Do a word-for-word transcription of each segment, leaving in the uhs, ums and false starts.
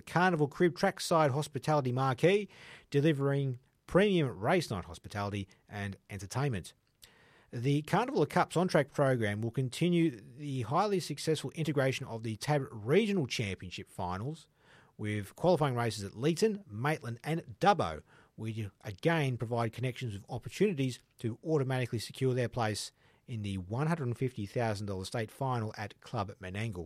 Carnival Crib Trackside Hospitality Marquee, delivering premium race night hospitality and entertainment. The Carnival of Cups on-track program will continue the highly successful integration of the Tab Regional Championship finals with qualifying races at Leeton, Maitland and Dubbo, which again provide connections with opportunities to automatically secure their place in the one hundred fifty thousand dollars state final at Club Menangle.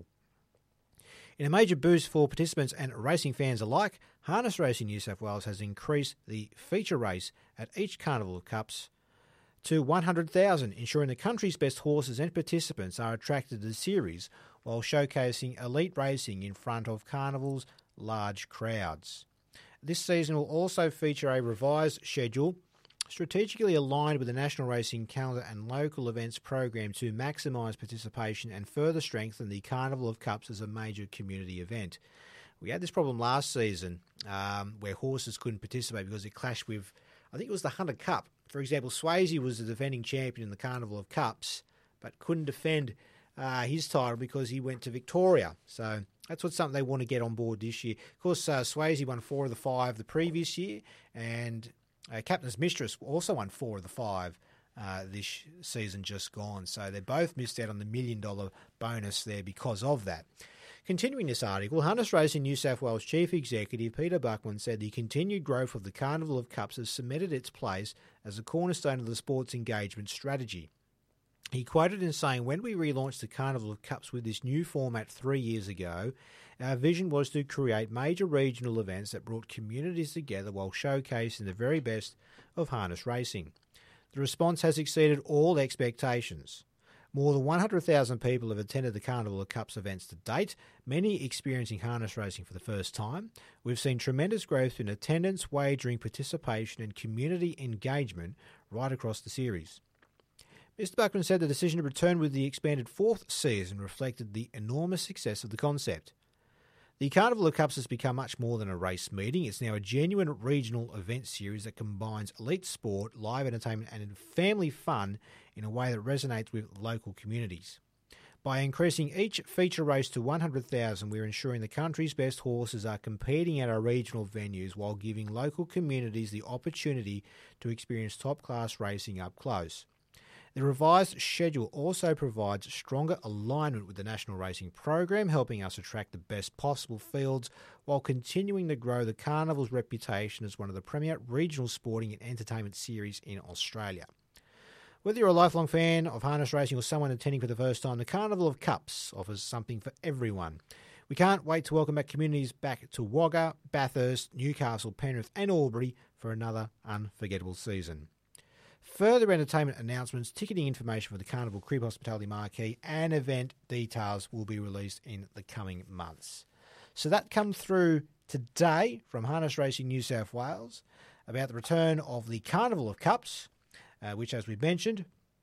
In a major boost for participants and racing fans alike, Harness Racing New South Wales has increased the feature race at each Carnival of Cups to one hundred thousand, ensuring the country's best horses and participants are attracted to the series while showcasing elite racing in front of Carnival's large crowds. This season will also feature a revised schedule strategically aligned with the national racing calendar and local events program to maximise participation and further strengthen the Carnival of Cups as a major community event. We had this problem last season um, where horses couldn't participate because it clashed with, I think it was the Hunter Cup. For example, Swayze was the defending champion in the Carnival of Cups, but couldn't defend uh, his title because he went to Victoria. So that's what's something they want to get on board this year. Of course, uh, Swayze won four of the five the previous year, and uh, Captain's Mistress also won four of the five uh, this season just gone. So they both missed out on the million dollar bonus there because of that. Continuing this article, Harness Racing New South Wales Chief Executive Peter Buckman said the continued growth of the Carnival of Cups has cemented its place as a cornerstone of the sport's engagement strategy. He quoted in saying, "When we relaunched the Carnival of Cups with this new format three years ago, our vision was to create major regional events that brought communities together while showcasing the very best of harness racing. The response has exceeded all expectations. More than one hundred thousand people have attended the Carnival of Cups events to date, many experiencing harness racing for the first time. We've seen tremendous growth in attendance, wagering, participation and community engagement right across the series." Mister Buckman said the decision to return with the expanded fourth season reflected the enormous success of the concept. The Carnival of Cups has become much more than a race meeting. It's now a genuine regional event series that combines elite sport, live entertainment and family fun in a way that resonates with local communities. By increasing each feature race to one hundred thousand, we're ensuring the country's best horses are competing at our regional venues while giving local communities the opportunity to experience top-class racing up close. The revised schedule also provides stronger alignment with the National Racing Program, helping us attract the best possible fields while continuing to grow the Carnival's reputation as one of the premier regional sporting and entertainment series in Australia. Whether you're a lifelong fan of harness racing or someone attending for the first time, the Carnival of Cups offers something for everyone. We can't wait to welcome our communities back to Wagga, Bathurst, Newcastle, Penrith and Albury for another unforgettable season. Further entertainment announcements, ticketing information for the Carnival Crib Hospitality Marquee and event details will be released in the coming months. So that comes through today from Harness Racing New South Wales about the return of the Carnival of Cups, uh, which, as we mentioned,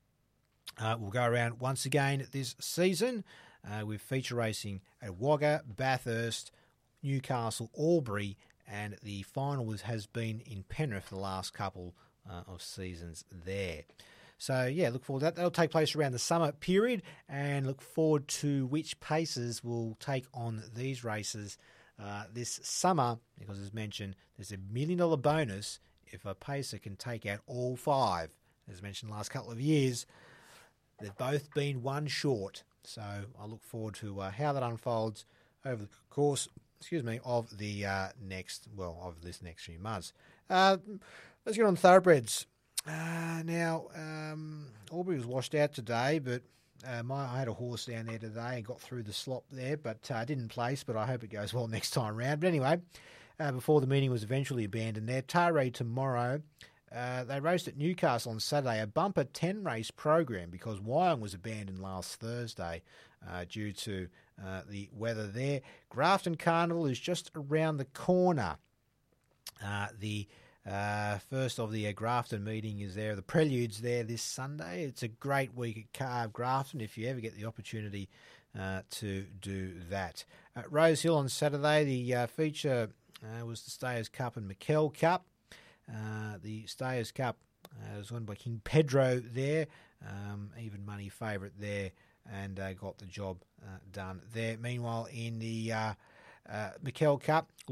uh, will go around once again this season uh, with feature racing at Wagga, Bathurst, Newcastle, Albury, and the final was, has been in Penrith the last couple Uh, of seasons there. So, yeah, look forward to that. That'll take place around the summer period and look forward to which paces will take on these races uh, this summer because, as mentioned, there's a million dollar bonus if a pacer can take out all five. As mentioned the last couple of years, they've both been one short. So I look forward to uh, how that unfolds over the course, excuse me, of the uh, next, well, of this next few months. Uh, Let's get on thoroughbreds. Uh, now, um, Albury was washed out today, but uh, my, I had a horse down there today and got through the slop there, but I uh, didn't place, but I hope it goes well next time round. But anyway, uh, before the meeting was eventually abandoned there, Tare tomorrow, uh, they raced at Newcastle on Saturday, a bumper ten-race program because Wyong was abandoned last Thursday uh, due to uh, the weather there. Grafton Carnival is just around the corner. Uh, the Uh, first of the uh, Grafton meeting is there. The Prelude's there this Sunday. It's a great week at Carve Grafton if you ever get the opportunity uh, to do that. At Rose Hill on Saturday, the uh, feature uh, was the Stayers Cup and McKell Cup. Uh, the Stayers Cup uh, was won by King Pedro there, um, even money favourite there, and uh, got the job uh, done there. Meanwhile, in the uh, uh, Mikel Cup.